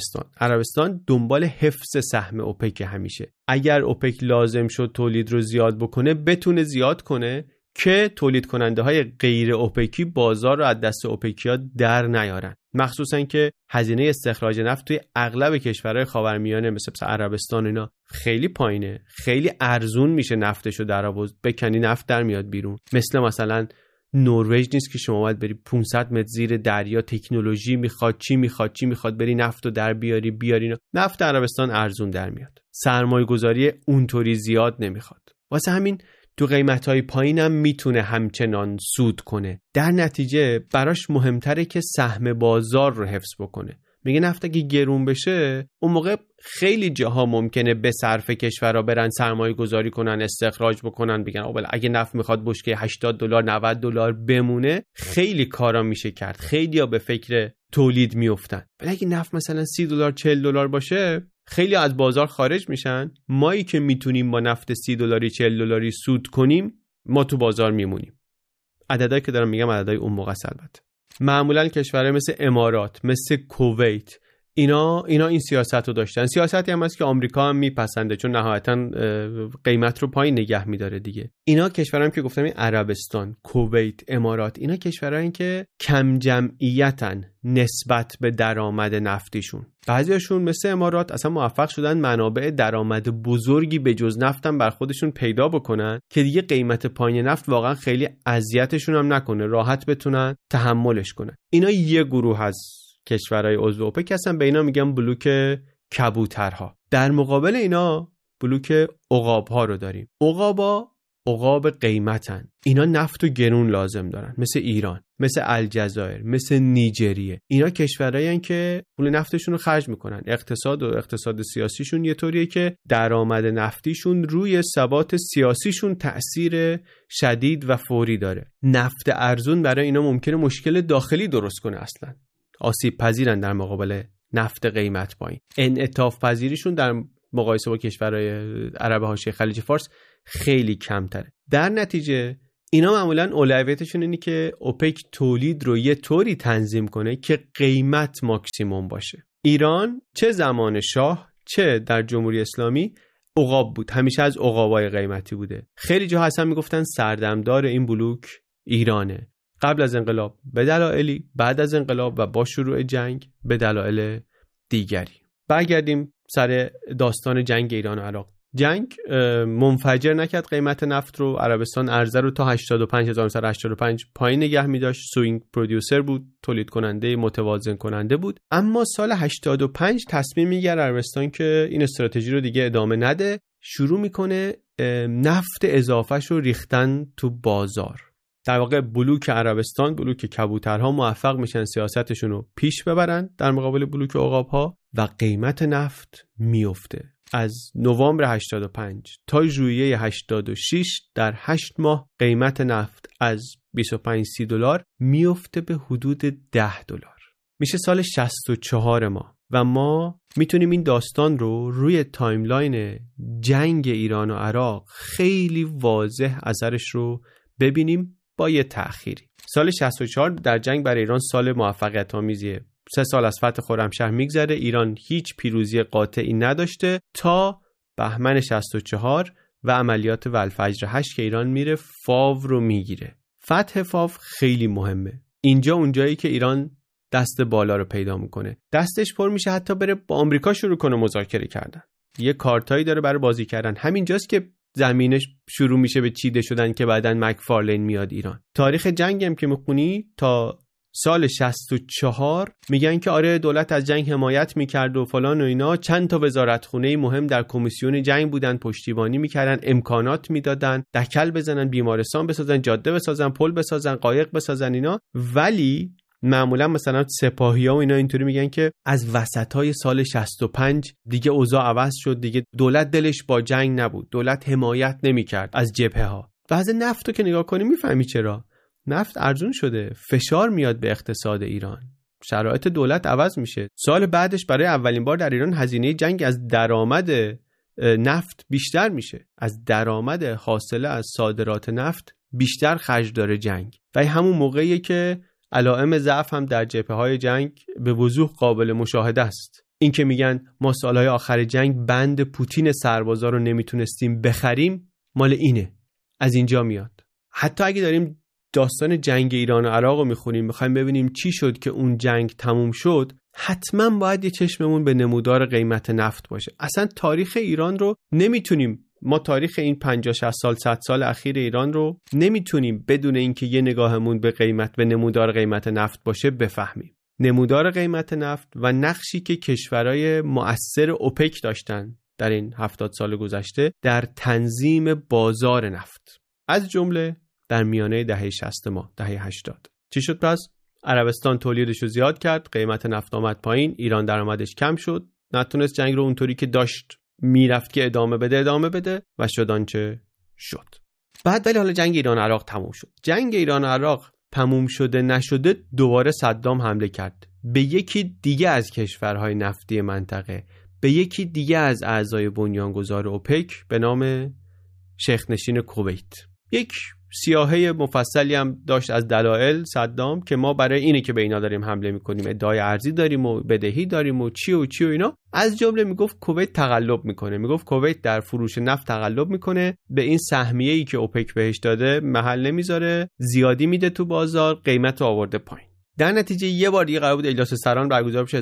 عربستان دنبال حفظ سهم اوپک همیشه. اگر اوپک لازم شد تولید رو زیاد بکنه، بتونه زیاد کنه که تولید کننده های غیر اوپکی بازار رو از دست اوپکیا در نیارن. مخصوصا که هزینه استخراج نفت توی اغلب کشورهای خاورمیانه مثل عربستان اینا خیلی پایینه، خیلی ارزون میشه نفتشو در آورد، بکنی نفت در میاد بیرون. مثلا نروژ نیست که شما باید بری 500 متر زیر دریا، تکنولوژی میخواد، چی میخواد بری نفتو در بیاری. نفت عربستان ارزون در میاد، سرمایه‌گذاری اونطوری زیاد نمیخواد. واسه همین تو قیمت‌های پایینم میتونه همچنان سود کنه. در نتیجه براش مهمتره که سهم بازار رو حفظ بکنه. میگه نفت اگه گرون بشه، اون موقع خیلی جاها ممکنه به صرف کشورها برن سرمایه گذاری کنن، استخراج بکنن، بگن اگه نفت میخواد بشکه $80 $90 بمونه، خیلی کارا میشه کرد، خیلیا به فکر تولید میافتن. ولی اگه نفت مثلا $30 $40 باشه، خیلی از بازار خارج میشن. مایی که میتونیم با نفت $30 $40 سود کنیم، ما تو بازار میمونیم. عددایی که دارم میگم عددای اون موقع البته. معمولا کشورهای مثل امارات، مثل کویت، اینا این سیاست رو داشتن. سیاستی هم هست که آمریکا هم میپسنده، چون نهایتا قیمت رو پایین نگه میداره دیگه. اینا کشورام که گفتم، عربستان، کویت، امارات، اینا کشورایی که کم جمعیتن نسبت به درآمد نفتیشون. بعضیاشون مثل امارات اصلا موفق شدن منابع درآمد بزرگی به جز نفتم بر خودشون پیدا بکنن که دیگه قیمت پایین نفت واقعا خیلی اذیتشون هم نکنه، راحت بتونن تحملش کنن. اینا یه گروه از کشورهای عضو اوپک هستن، به اینا میگن بلوک کبوترها. در مقابل اینا بلوک عقاب‌ها رو داریم. عقاب قیمتن. اینا نفت و گرون لازم دارن، مثل ایران، مثل الجزایر، مثل نیجریه. اینا کشورهایی هستن که پول نفتشون رو خرج میکنن. اقتصاد سیاسیشون یه طوریه که درآمد نفتیشون روی ثبات سیاسیشون تأثیر شدید و فوری داره. نفت ارزون برای اینا ممکنه مشکل داخلی درست کنه، اصلا آسیب پذیرن در مقابل نفت قیمت پایین. انعطاف پذیریشون در مقایسه با کشورهای عرب حاشیه خلیج فارس خیلی کمتره. در نتیجه اینا معمولاً اولویتشون اینه که اوپک تولید رو یه طوری تنظیم کنه که قیمت ماکسیموم باشه. ایران چه زمان شاه چه در جمهوری اسلامی عقاب بود، همیشه از عقابای قیمتی بوده. خیلی جاها اصلا میگفتن سردمدار این بلوک ایرانه. قبل از انقلاب به دلایلی، بعد از انقلاب و با شروع جنگ به دلایل دیگری. برگردیم سر داستان جنگ ایران و عراق. جنگ منفجر نکرد قیمت نفت رو. عربستان عرضه رو تا 85,085 پایین نگه می داشت. سوینگ پرودیوسر بود، تولید کننده متوازن کننده بود. اما سال 85 تصمیم میگیره عربستان که این استراتژی رو دیگه ادامه نده، شروع میکنه نفت اضافهش رو ریختن تو بازار. در واقع بلوک عربستان، بلوک کبوترها موفق میشن سیاستشون رو پیش ببرن در مقابل بلوک عقابها و قیمت نفت میفته. از نوامبر 85 تا ژوئیه 86 در 8 ماه قیمت نفت از 25-30 دلار میفته به حدود 10 دلار. میشه سال 64 ما و ما میتونیم این داستان رو روی تایملاین جنگ ایران و عراق خیلی واضح اثرش رو ببینیم با یه تأخیری. سال 64 در جنگ برای ایران سال موفقیت آمیزیه. 3 سال از فتح خرمشهر میگذره، ایران هیچ پیروزی قاطعی نداشته تا بهمن 64 و عملیات والفجر 8 که ایران میره فاو رو میگیره. فتح فاو خیلی مهمه. اینجا اونجایی که ایران دست بالا رو پیدا میکنه، دستش پر میشه حتی بره با آمریکا شروع کنه مذاکره کردن. یه کارتایی داره برای بازی کردن. همینجاست که زمینش شروع میشه به چیده شدن که بعداً مکفارلین میاد ایران. تاریخ جنگ هم که میخونی تا سال 64 میگن که آره دولت از جنگ حمایت میکرد و فلان و اینا. چند تا وزارتخونه مهم در کمیسیون جنگ بودن، پشتیبانی میکردن، امکانات میدادن، دکل بزنن، بیمارستان بسازن، جاده بسازن، پل بسازن، قایق بسازن اینا. ولی معمولا مثلا سپاهی‌ها و اینا اینطوری میگن که از وسطای سال 65 دیگه اوضاع عوض شد، دیگه دولت دلش با جنگ نبود، دولت حمایت نمیکرد از جبهه‌ها. وضع نفتو که نگاه کنی میفهمی چرا. نفت ارزون شده، فشار میاد به اقتصاد ایران، شرایط دولت عوض میشه. سال بعدش برای اولین بار در ایران هزینه جنگ از درآمد نفت بیشتر میشه، از درآمد حاصله از صادرات نفت بیشتر خرج داره جنگ. و همون موقعیه که علائم ضعف هم در جبهه‌های جنگ به وضوح قابل مشاهده است. این که میگن ما سالهای آخر جنگ بند پوتین سربازا رو نمیتونستیم بخریم، مال اینه، از اینجا میاد. حتی اگه داریم داستان جنگ ایران و عراق رو میخونیم، میخوایم ببینیم چی شد که اون جنگ تموم شد، حتما باید یه چشممون به نمودار قیمت نفت باشه. اصلا تاریخ ایران رو نمیتونیم، ما تاریخ این 50-60 سال 100 سال اخیر ایران رو نمیتونیم بدون اینکه یه نگاهمون به قیمت، به نمودار قیمت نفت باشه بفهمیم. نمودار قیمت نفت و نقشی که کشورهای مؤثر اوپک داشتن در این 70 سال گذشته در تنظیم بازار نفت، از جمله در میانه دهه 60 ما، دهه 80. چی شد پس؟ عربستان تولیدش رو زیاد کرد، قیمت نفت آمد پایین، ایران درآمدش کم شد، نتونست جنگ رو اونطوری که داشت میرفت که ادامه بده و شد آنچه شد. بعد ولی حالا جنگ ایران عراق تموم شد. جنگ ایران عراق تموم شده نشده دوباره صدام حمله کرد به یکی دیگه از کشورهای نفتی منطقه، به یکی دیگه از اعضای بنیانگذار اوپک به نام شیخ نشین کویت. یک سیاهه مفصلی هم داشت از دلایل صدام که ما برای اینه که به اینا داریم حمله میکنیم، ادعای ارزی داریم و بدهی داریم و چی و اینا. از جمله میگفت کویت تقلب میکنه، میگفت کویت در فروش نفت تقلب میکنه، به این سهمیه‌ای که اوپک بهش داده محل نمیذاره، زیادی میده تو بازار، قیمت رو آورده پایین. در نتیجه یه بار دیگه قرار بود اجلاس سران برگزار بشه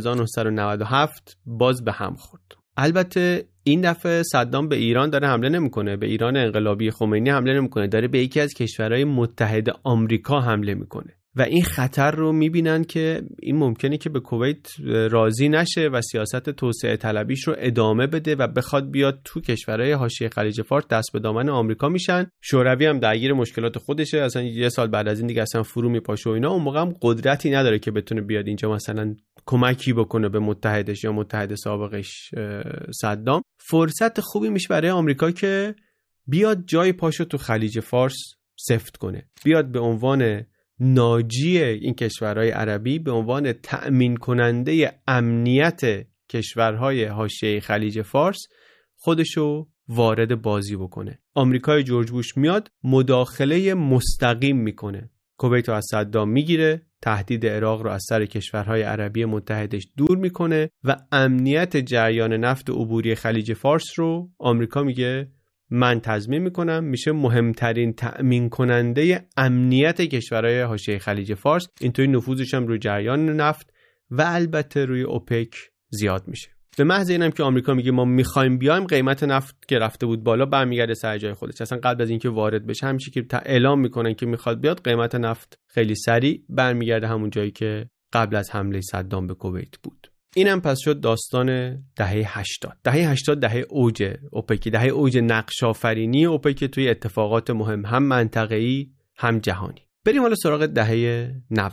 1997، باز به هم خورد. البته این دفعه صدام به ایران داره حمله نمیکنه، به ایران انقلابی خمینی حمله نمیکنه، داره به یکی از کشورهای متحد آمریکا حمله میکنه و این خطر رو میبینن که این ممکنه که به کویت راضی نشه و سیاست توسعه طلبیش رو ادامه بده و بخواد بیاد تو کشورهای حاشیه خلیج فارس دست به دامن آمریکا میشن. شوروی هم درگیر مشکلات خودشه، اصلا یه سال بعد از این دیگه اصلا فرو میپاشه و اینا. اون موقع هم قدرتی نداره که بتونه بیاد اینجا مثلا کمکی بکنه به متحدش یا متحد سابقش صدام. فرصت خوبی میشه برای آمریکا که بیاد جای پاشو تو خلیج فارس سفت کنه، بیاد به عنوان ناجی این کشورهای عربی، به عنوان تأمین کننده امنیت کشورهای حاشیه خلیج فارس خودشو وارد بازی بکنه. آمریکای جورج بوش میاد مداخله مستقیم میکنه، کویت رو از صدام میگیره، تهدید عراق رو از سر کشورهای عربی متحدش دور میکنه و امنیت جریان نفت عبوری خلیج فارس رو آمریکا میگه من تضمین میکنم، میشه مهمترین تأمین کننده امنیت کشورهای حاشیه خلیج فارس. اینطوری نفوذش هم روی جریان نفت و البته روی اوپک زیاد میشه. به محض اینم که آمریکا میگه ما میخوایم بیایم، قیمت نفت که رفته بود بالا برمیگرده سر جای خودش. اصلا قبل از اینکه وارد بشه همیشه که اعلام میکنن که میخواد بیاد، قیمت نفت خیلی سریع برمیگرده همون جایی که قبل از حمله صدام به کویت بود. اینم پس شد داستان دهه 80. دهه 80 دهه اوج اوپک، دهه اوج نقش آفرینی اوپک توی اتفاقات مهم، هم منطقه‌ای هم جهانی. بریم حالا سراغ دهه 90.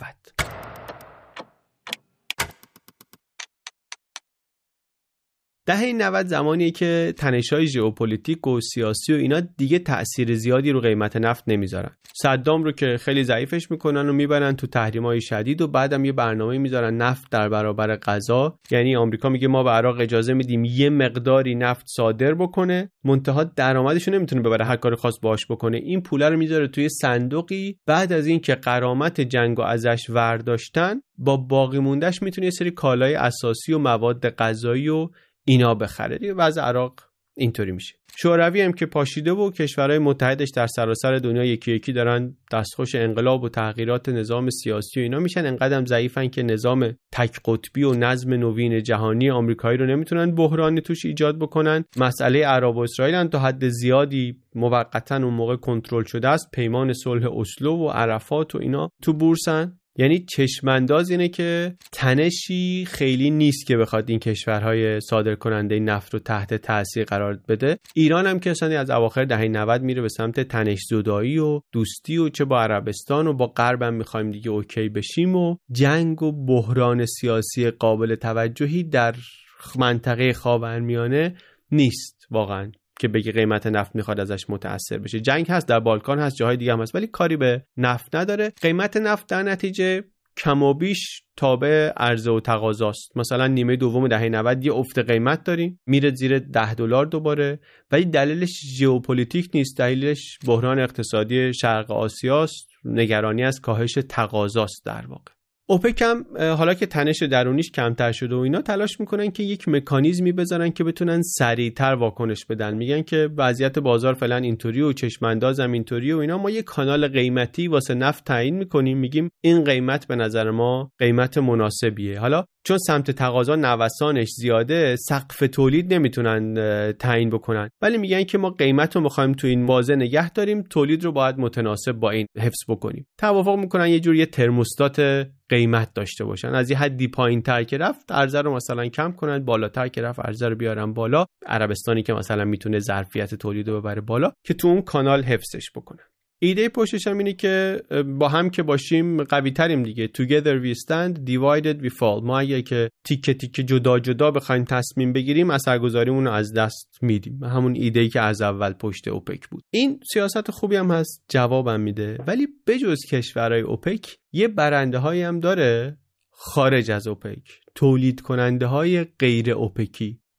دهه 90 زمانیه که تنش‌های ژئوپلیتیک و سیاسی و اینا دیگه تأثیر زیادی رو قیمت نفت نمیذارن. صدام رو که خیلی ضعیفش میکنن و میبرن تو تحریم‌های شدید و بعدم یه برنامه میذارن نفت در برابر غذا. یعنی آمریکا میگه ما به عراق اجازه میدیم یه مقداری نفت صادر بکنه، منتها درآمدش رو نمیتونه ببره، هر کاری خواست باهاش بکنه. این پوله رو میذاره توی صندوقی، بعد از این که غرامت جنگو ازش ورداشتن، با باقی موندهش میتونه یه سری کالای اساسی و مواد غذایی و اینا بخره. دیگه وضع عراق اینطوری میشه. شوروی هم که پاشیده و کشورهای متحدش در سراسر دنیا یکی یکی دارن دستخوش انقلاب و تغییرات نظام سیاسی و اینا میشن، انقدرم ضعیفن که نظام تک قطبی و نظم نوین جهانی آمریکایی رو نمیتونن بحرانی توش ایجاد بکنن. مسئله عرب و اسرائیل هم تا حد زیادی موقتا اون موقع کنترل شده است. پیمان صلح اسلو و عرفات و اینا تو بورسن. یعنی چشمانداز اینه که تنشی خیلی نیست که بخواد این کشورهای صادر کننده نفت رو تحت تاثیر قرار بده. ایران هم که اصلا از اواخر دهه 90 میره به سمت تنش زدایی و دوستی و چه با عربستان و با غرب هم میخوایم دیگه اوکی بشیم و جنگ و بحران سیاسی قابل توجهی در منطقه خاورمیانه نیست واقعا که بگی قیمت نفت میخواد ازش متأثر بشه. جنگ هست در بالکان، هست جاهای دیگه هم هست، ولی کاری به نفت نداره. قیمت نفت در نتیجه کم و بیش تابع عرضه و تقاضاست. مثلا نیمه دوم دهه 90 یه افت قیمت داریم، میره زیر $10 دوباره، ولی دلیلش ژئوپلیتیک نیست، دلیلش بحران اقتصادی شرق آسیاست، نگرانی از کاهش تقاضاست در واقع. اوپک هم حالا که تنش درونیش کمتر شده و اینا، تلاش میکنن که یک مکانیزمی بذارن که بتونن سریعتر واکنش بدن. میگن که وضعیت بازار فعلا اینطوری و چشماندازم اینطوری و اینا، ما یک کانال قیمتی واسه نفت تعیین میکنیم، میگیم این قیمت به نظر ما قیمت مناسبیه. حالا چون سمت تقاضا نوسانش زیاده، سقف تولید نمیتونن تعیین بکنن، ولی میگن که ما قیمت رو میخوایم تو این بازه نگه داریم، تولید رو باید متناسب با این حفظ بکنیم. توافق میکنن یه جور یه ترموستات قیمت داشته باشن، از یه حدی پایین‌تر که رفت عرضه رو مثلا کم کنن، بالاتر که رفت عرضه رو بیارن بالا. عربستانی که مثلا میتونه ظرفیت تولید رو ببره بالا که تو اون کانال حفظش بکنن. ایده پشتش هم اینه که با هم که باشیم قوی تریم دیگه. Together we stand, divided we fall. ما اگه که تیکه تیکه جدا جدا بخوایم تصمیم بگیریم، اثرگذاریمون رو از دست میدیم. همون ایده‌ای که از اول پشت اوپک بود. این سیاست خوبی هم هست، جوابم میده. ولی بجز کشورهای اوپک یه برنده هایی هم داره خارج از اوپک، تولید کننده های غیر اوپکی.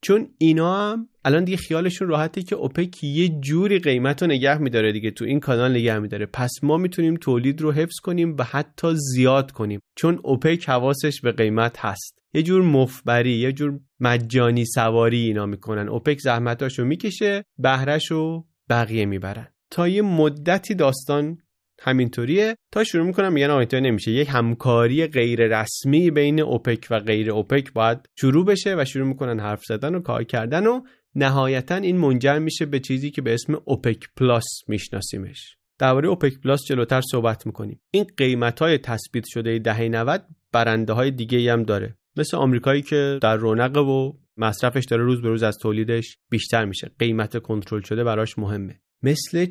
چون اینا هم الان دیگه خیالشون راحته که اوپک یه جوری قیمت رو نگه میداره دیگه، تو این کانال نگه میداره، پس ما میتونیم تولید رو حفظ کنیم و حتی زیاد کنیم، چون اوپک حواسش به قیمت هست. یه جور مفبری، یه جور مجانی سواری اینا میکنن. اوپک زحمتاشو میکشه، بهرهشو بقیه میبرن. تا یه مدتی داستان همینطوریه تا شروع میکنم میگن آیتا نمیشه، یک همکاری غیر رسمی بین اوپک و غیر اوپک باید شروع بشه و شروع میکنن حرف زدن و کار کردن و نهایتا این منجر میشه به چیزی که به اسم اوپک پلاس میشناسیمش. درباره اوپک پلاس جلوتر صحبت میکنیم. این قیمت‌های تثبیت شده دهه 90 برنده‌های دیگه‌ای هم داره، مثل آمریکایی که در رونق و مصرفش داره روز به روز از تولیدش بیشتر میشه، قیمت کنترل شده براش مهمه. مثل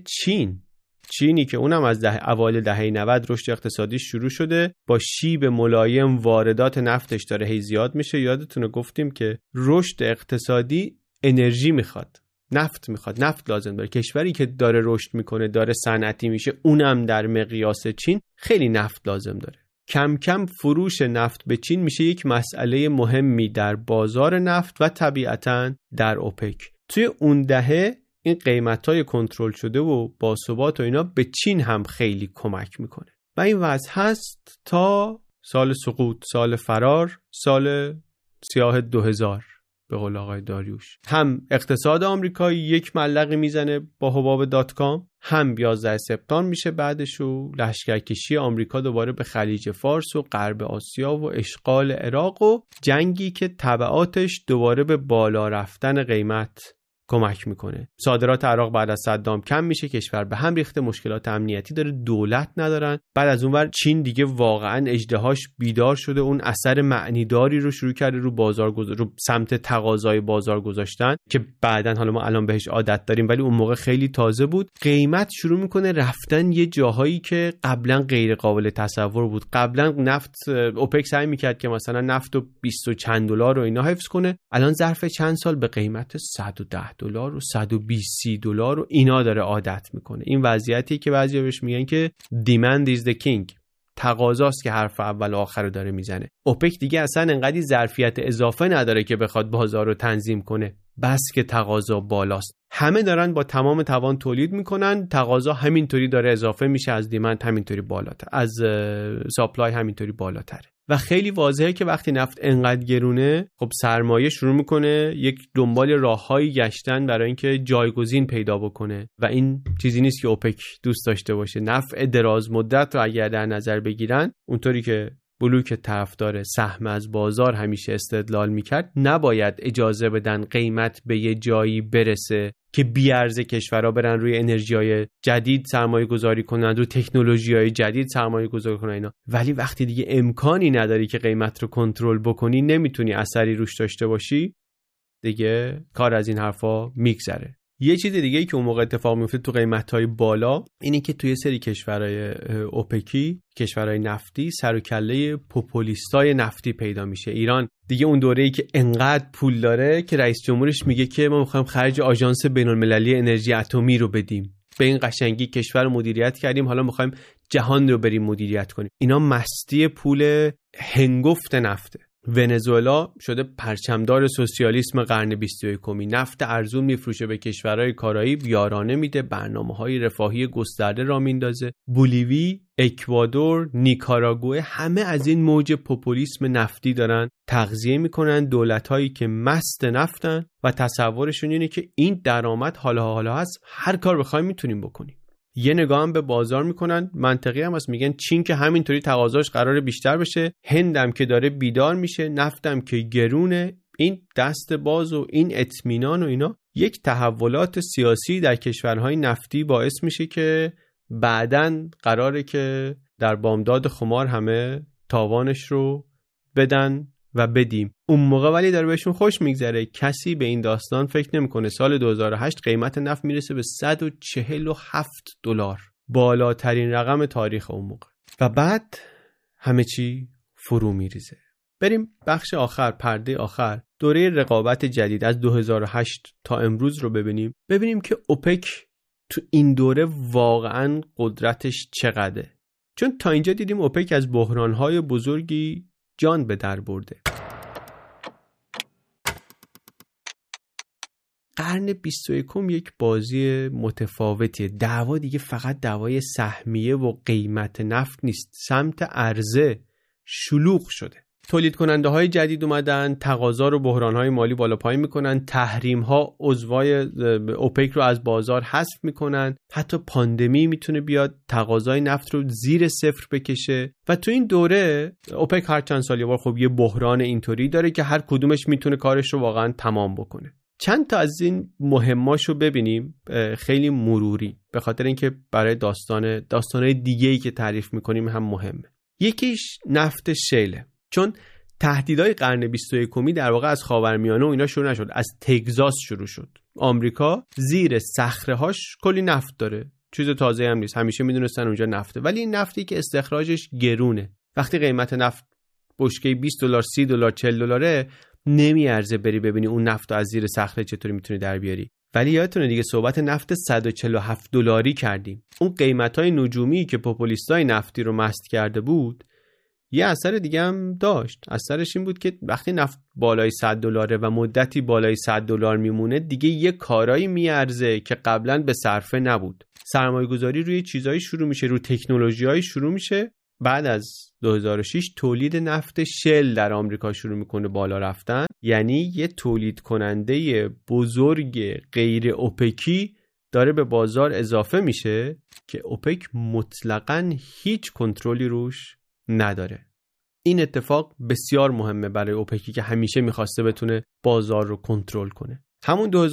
چینی که اونم از اوایل دهه 90 رشد اقتصادی شروع شده، با شیب ملایم واردات نفتش داره هی زیاد میشه. یادتونه گفتیم که رشد اقتصادی انرژی میخواد، نفت لازم داره. کشوری که داره رشد میکنه، داره صنعتی میشه، اونم در مقیاس چین خیلی نفت لازم داره. کم کم فروش نفت به چین میشه یک مسئله مهمی در بازار نفت و طبیعتاً در اوپک. توی اون دهه این قیمت‌های کنترل شده و باثبات و اینا به چین هم خیلی کمک میکنه و این وضع هست تا سال سقوط، سال فرار، سال سیاه 2000 به قول آقای داریوش. هم اقتصاد آمریکایی یک ملقی میزنه با حباب .com، هم 11 سپتامبر میشه بعدش و لشکرکشی آمریکا دوباره به خلیج فارس و غرب آسیا و اشغال عراق و جنگی که تبعاتش دوباره به بالا رفتن قیمت کمک میکنه. صادرات عراق بعد از صدام کم میشه، کشور به هم ریخته، مشکلات امنیتی داره، دولت ندارن. بعد از اونور چین دیگه واقعا اژدهاش بیدار شده، اون اثر معنیداری رو شروع کرده رو رو سمت تقاضای بازار گذاشتن که بعدن حالا ما الان بهش عادت داریم ولی اون موقع خیلی تازه بود. قیمت شروع میکنه رفتن یه جاهایی که قبلا غیر قابل تصور بود. قبلا نفت اوپک سعی میکرد که مثلا نفت رو 20 و چند دلار رو اینا حفظ کنه، الان ظرف چند سال به قیمت 110 دلار و 120 دلار و اینا داره عادت میکنه. این وضعیتی که بعضیا بهش میگن که demand is the king، تقاضاست که حرف اول و آخر رو داره میزنه. اوپک دیگه اصلا انقدی ظرفیت اضافه نداره که بخواد بازار رو تنظیم کنه، بس که تقاضا بالاست. همه دارن با تمام توان تولید میکنن، تقاضا همینطوری داره اضافه میشه، از دیمند همینطوری بالاتر، از ساپلای همینطوری بالاتره و خیلی واضحه که وقتی نفت انقدر گرونه، خب سرمایه شروع میکنه یک دنبال راههایی گشتن برای اینکه جایگزین پیدا بکنه و این چیزی نیست که اوپک دوست داشته باشه. نفع دراز مدت رو اگر در نظر بگیرن، اونطوری که بلوک طرفدار سهم از بازار همیشه استدلال میکرد، نباید اجازه بدن قیمت به یه جایی برسه که بیارزه کشورها برن روی انرژی‌های جدید سرمایه گذاری کنن، روی تکنولوژی‌های جدید سرمایه گذاری کنن اینا. ولی وقتی دیگه امکانی نداری که قیمت رو کنترل بکنی، نمیتونی اثری روش داشته باشی، دیگه کار از این حرفا میگذره. یه چیز دیگه که اون موقع اتفاق میفته تو قیمت‌های بالا اینه که توی سری کشورهای اوپکی، کشورهای نفتی، سر و کله پوپولیستای نفتی پیدا میشه. ایران دیگه اون دوره‌ای که انقدر پول داره که رئیس جمهورش میگه که ما می‌خوایم خرج آژانس بین‌المللی انرژی اتمی رو بدیم. به این قشنگی کشور رو مدیریت کردیم، حالا می‌خوایم جهان رو بریم مدیریت کنیم. اینا مستی پول هنگفت نفته. ونزوئلا شده پرچمدار سوسیالیسم قرن 21. نفت ارزون میفروشه به کشورهای کارائیب، یارانه میده، برنامه‌های رفاهی گسترده را میندازه. بولیوی، اکوادور، نیکاراگوئه، همه از این موج پوپولیسم نفتی دارن تغذیه میکنن. دولت‌هایی که مست نفتن و تصورشون اینه که این درآمد حالا هست، هر کار بخوایم میتونیم بکنیم. یه نگاه هم به بازار میکنن، منطقی هم هست، میگن چین که همینطوری تقاضاش قراره بیشتر بشه، هندم که داره بیدار میشه، نفتم که گرونه، این دست باز و این اطمینان و اینا، یک تحولات سیاسی در کشورهای نفتی باعث میشه که بعدن قراره که در بامداد خمار همه تاوانش رو بدن و بدیم. اون موقع ولی داره بهشون خوش میگذره. کسی به این داستان فکر نمیکنه. سال 2008 قیمت نفت میرسه به 147 دلار، بالاترین رقم تاریخ اون موقع، و بعد همه چی فرو میریزه. بریم بخش آخر، پرده آخر، دوره رقابت جدید از 2008 تا امروز رو ببینیم که اوپک تو این دوره واقعا قدرتش چقدره. چون تا اینجا دیدیم اوپک از بحرانهای بزرگی جان به در برده. قرن 21 یک بازی متفاوتیه. دعوا دیگه فقط دعوای سهمیه و قیمت نفت نیست، سمت عرضه شلوغ شده. تولید کننده های جدید اومدن، تقاضا رو بحران های مالی بالا پایین میکنن، تحریم ها عضوای اوپک رو از بازار حذف میکنن، حتی پاندمی میتونه بیاد تقاضای نفت رو زیر صفر بکشه. و تو این دوره اوپک هر چند سال یه بار خب یه بحران اینطوری داره که هر کدومش میتونه کارش رو واقعا تمام بکنه. چند تا از این مهماشو ببینیم خیلی مروری، به خاطر اینکه برای داستانهای دیگه‌ای که تعریف میکنیم هم مهمه. یکیش نفت شیله، چون تهدیدهای قرن 21 در واقع از خاورمیانه و اینا شروع نشد، از تگزاس شروع شد. آمریکا زیر صخره‌هاش کلی نفت داره، چیز تازه هم نیست، همیشه میدونستن اونجا نفته، ولی این نفتی که استخراجش گرونه. وقتی قیمت نفت بشکه $20 $30 $40 نمیارزه بری ببینی اون نفت از زیر صخره چطوری میتونی در بیاری. ولی یادتونه دیگه صحبت نفت $147 کردیم. اون قیمت‌های نجومی که پوپولیستای نفتی رو مست کرده بود یه اثر دیگه هم داشت. اثرش این بود که وقتی نفت بالای $100 و مدتی بالای $100 میمونه دیگه یه کارایی میارزه که قبلا به صرفه نبود. سرمایه‌گذاری روی چیزایی شروع میشه، روی تکنولوژی‌های شروع میشه. بعد از 2006 تولید نفت شل در آمریکا شروع میکنه بالا رفتن، یعنی یه تولید کننده بزرگ غیر اوپکی داره به بازار اضافه میشه که اوپک مطلقاً هیچ کنترلی روش نداره. این اتفاق بسیار مهمه برای اوپکی که همیشه میخواسته بتونه بازار رو کنترل کنه. همون